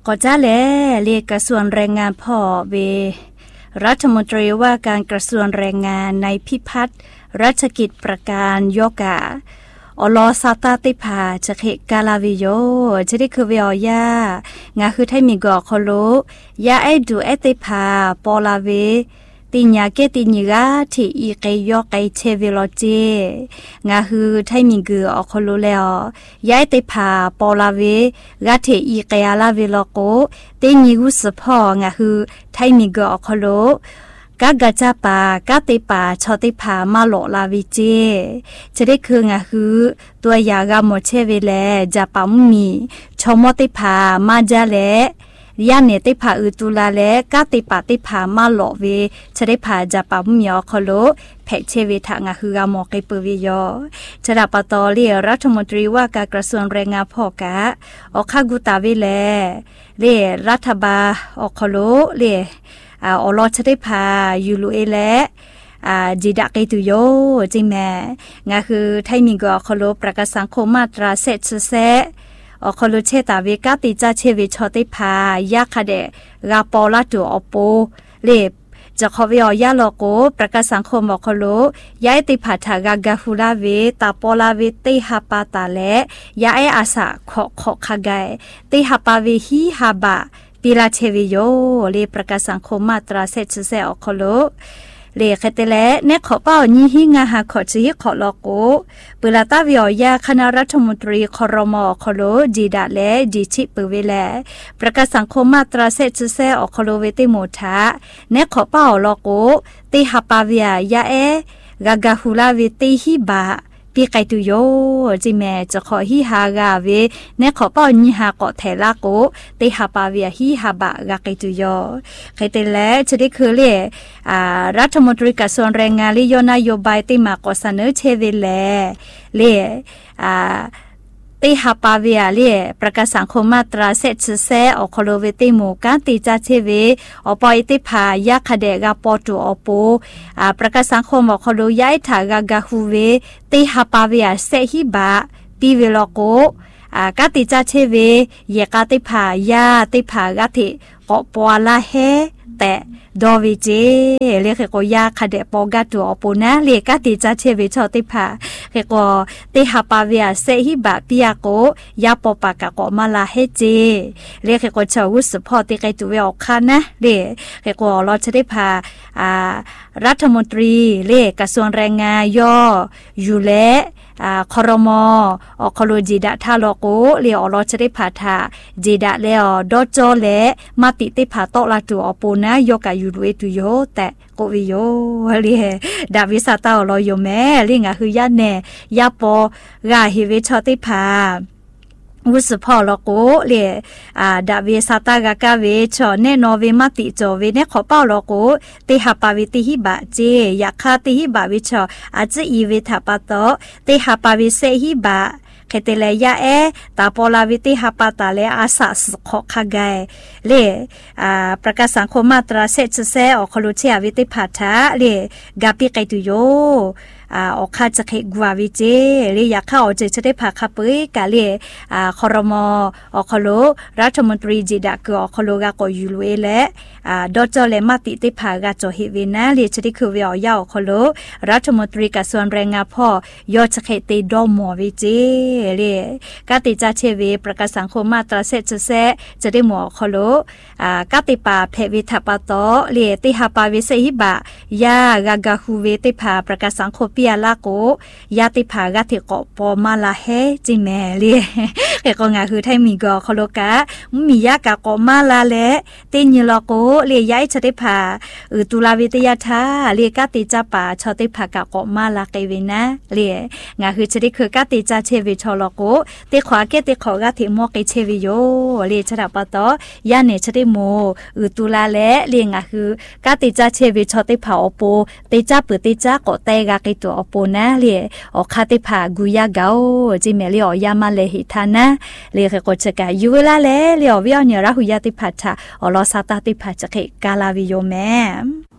ก็จะแลเรียกกระทรวงแรงงานพ่อเวรัฐมนตรีว่าการกระทรวงแรงงานในพิพัฒน์รัชกิจประการโยกาอลอซาตาติพาจะเขกาลาวิโยจะได้คือเวียยางาคือไทยมีกอคโลยาไอดูไอติพาปอลาเวติญาเกติญกาที่อีเกยอไกเชเวโลเจงาคือไทยมีกืออคโลแล้วยาไอติพาปอลาเวกาที่อีเกยาลาเวโลโกติญกุสพองาคือไทยมีกืออคโลกากะจาปากาติปาชอติพามาโลลาวิเจจะได้คืองาคือตัวยากาโมเชเวแลจะปามีชอมติพามาจาแลยาเนติพาอุตุลาแลกาติปาติพามาโลเวจะได้พาจะปามีอคโลเพเชเวทางาคือกาโมเกปวิโยจะดาปตอเลียรัฐมนตรีว่าการกระทรวงแรงงานพ่อกะอคากุตาเวแลเรรัฐบาอคโลเรอลอจะได้พายูรูเอและจีดักไอตุโยจริงแม่งาคือไทยมีก็คโลประกาศสังคมมาตราเซตเซคโลเชตาเวกาติจาเชวิชอติพายาคาเดกาปอลาตูอโปเลบจะขอวิอยาโลโกประกาศสังคมบอกคโลยาไอติพัทากากาฟูลาเวตาปอลาเวติฮาปาตาและยาไออาสาขอคาไกติฮาปาเวฮีฮาบะปีลาเชวิโยเลประกาศสังคมมาตราเซตเซอคโลเลคเตเลเนขอเป้ายี่หิงาหาขอจีขอลอโกปุลาตาวิอยาคณะรัฐมนตรีครมคโลจีดาและจีชิปเวแลประกาศสังคมมาตราเซตเซอคโลเวติโมทาเนขอเป้าลอโกติฮาปาเวียยากากาฮูลาเวติฮิบะปีไกตุโยจิแม่จะขอฮิฮากาเวเนขอเป้านิฮาเกาะเทลาโกติฮาปาเวียฮิฮาบะกาไกตุโยใครเตและจะได้คือเลยรัฐมนตรีกระทรวงแรงงานลิยนโยบายติมากอเสนอเชเวแลติฮาปาเวียเล่ประกาศสังคมมาตราเซตเซอคโลเวติโมกันติจาเชเวอปอยติพายาคเดกาปอตูอโปประกาศสังคมอคโลยายถากากาฮูเวติฮาปาเวียเซฮิบะปีเวโลโกกาติจาเชเวเยกาติพายาติพากาติกอปวาลาเฮแต่ดอวิเจเรียกก็ยาคเดปอกาตัวอปูนะเรียกติจาเชวิชอติพาเรียกก็ติฮาปาเวียเซฮิบะปิยาโกยาปอปากะก็มาลาเฮเจเรียกก็ชาววุฒิพอติไกตัวเวออกคันนะเรียกก็เราจะได้พารัฐมนตรีเรียกกระทรวงแรงงานย่ออยู่และครมอคโลจีดาทาโลโกเลียอลอจะได้พาทาจีดาแล้วดอจอและมาติติพาโตลาตัวอปูนะโยกายูรุเอตุโยแต่โกวิโยเลียดาวิสาตาอลอยแม่เลียงคือยาแน่ยาปอกาฮิเวชอติพาวุฒิพอลโกเลียดาวิสาตากากาเวชอเนนอเวมาติจอเวเนขอเป้าลโกติฮาปาวิติฮิบะเจยาคาติฮิบะวิชออาจจะอีเวทาปาโตติฮาปาวิเซฮิบะเคเตเลยาตาปอลาวิติฮาปาตาเลอาสาสขอคาไกเลประกาศสังคมมาตราเซตเซอคโลเชียวิติพาทาเลกาปิไกตุโยออกค่าจะเขกวาวิเจเรียกเข้าจะได้พาขับไปกาเลีครมอคโลรัฐมนตรีจีดากอคโลกากยูลุเอและดอจเลมาติติพากาจเฮเวนะเรียจะได้คือเวียยาวคโลรัฐมนตรีกระทรวงแรงงานพ่อยอจะเขตดอมอวิเจเรียกาติจาเชเวประกาศสังคมมาตราเซจเซจะได้หมอคโลกาติปาเพวิทัปโตเรียติฮาปาวิเซฮิบะยากากาฮูเวติพาประกาศสังคมยาลาโกยาติพากาติกอปอมาลาเฮจิแมเลียก็งาคือไทยมีกอคโลกะมียากากอมาลาเลติญลโกเลียย้ายชะติพาตุลาวิทยาทาเลียกาติจาปาชอติพากากอมาลาเกวินะเลียงาคือชะติคือกาติจาเชวิชอลโกติขวาเกติขอกาติมอเกเชวิโยเลียชะดาปตอยาเนชะติโมตุลาเลเลียงาคือกาติจาเชวิชอติพาอโปติจาปติจากอเตกาเกตัวอโปนะเลียอคาติพากุยาเกาจิเมลีอยามาเลหิทานะเลียก็จะกายูเวลาเลเลียวิอเนราหุยาติพาทาอลอซาตาติพาจะเกกาลาวิโยแม